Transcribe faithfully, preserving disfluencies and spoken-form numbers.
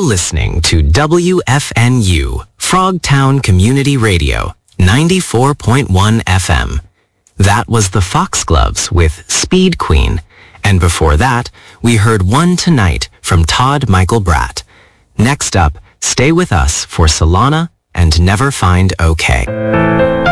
listening to W F N U, Frogtown Community Radio, ninety-four point one F M. That was the Foxgloves with Speed Queen. And before that, we heard One Tonight from Todd Michael Bratt. Next up, stay with us for Solana and Never Find OK.